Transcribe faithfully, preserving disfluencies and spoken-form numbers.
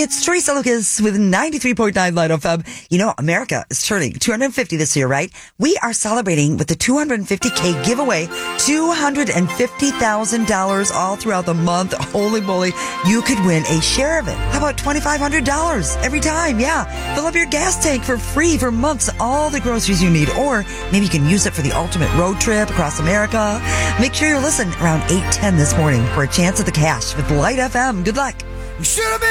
It's Teresa Lucas with ninety-three point nine Light F M. You know, America is turning two hundred fifty this year, right? We are celebrating with the two hundred fifty K giveaway, two hundred fifty thousand dollars all throughout the month. Holy moly, you could win a share of it. How about twenty-five hundred dollars every time? Yeah. Fill up your gas tank for free for months, all the groceries you need. Or maybe you can use it for the ultimate road trip across America. Make sure you're listening around eight ten this morning for a chance at the cash with Light F M. Good luck. Should have been